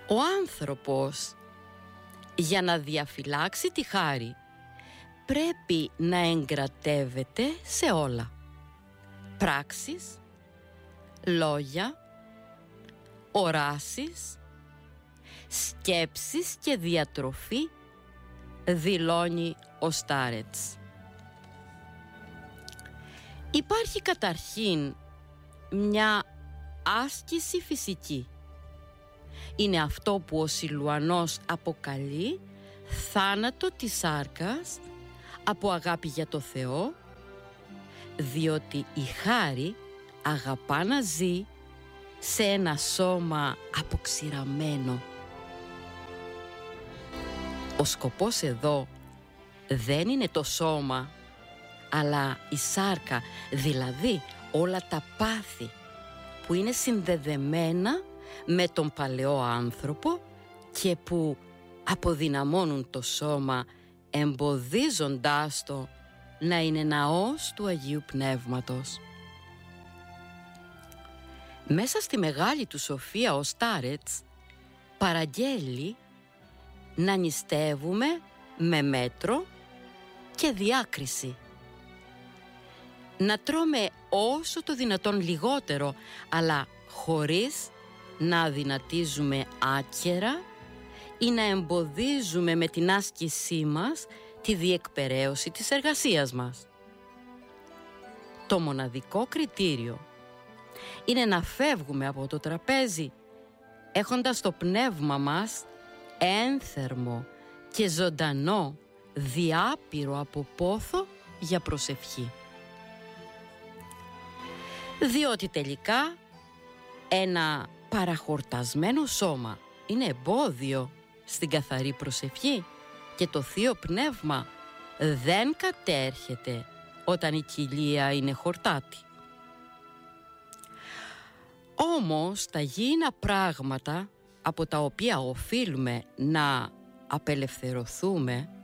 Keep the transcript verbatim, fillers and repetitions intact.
Ο άνθρωπος, για να διαφυλάξει τη χάρη, πρέπει να εγκρατεύεται σε όλα. Πράξεις, λόγια, οράσεις, σκέψεις και διατροφή, δηλώνει ο Στάρετς. Υπάρχει καταρχήν μια άσκηση φυσική. Είναι αυτό που ο Σιλουανός αποκαλεί θάνατο της σάρκας από αγάπη για το Θεό, διότι η χάρη αγαπά να ζει σε ένα σώμα αποξηραμένο. Ο σκοπός εδώ δεν είναι το σώμα, αλλά η σάρκα, δηλαδή όλα τα πάθη που είναι συνδεδεμένα με τον παλαιό άνθρωπο και που αποδυναμώνουν το σώμα, εμποδίζοντάς το να είναι ναός του Αγίου Πνεύματος. Μέσα στη μεγάλη του σοφία ο Στάρετς παραγγέλει να νηστεύουμε με μέτρο και διάκριση. Να τρώμε όσο το δυνατόν λιγότερο, αλλά χωρίς να αδυνατίζουμε άκερα ή να εμποδίζουμε με την άσκησή μας τη διεκπεραίωση της εργασίας μας. Το μοναδικό κριτήριο είναι να φεύγουμε από το τραπέζι έχοντας το πνεύμα μας ένθερμο και ζωντανό, διάπειρο από πόθο για προσευχή. Διότι τελικά ένα παραχορτασμένο σώμα είναι εμπόδιο στην καθαρή προσευχή και το Θείο Πνεύμα δεν κατέρχεται όταν η κοιλία είναι χορτάτη. Όμως τα γήινα πράγματα από τα οποία οφείλουμε να απελευθερωθούμε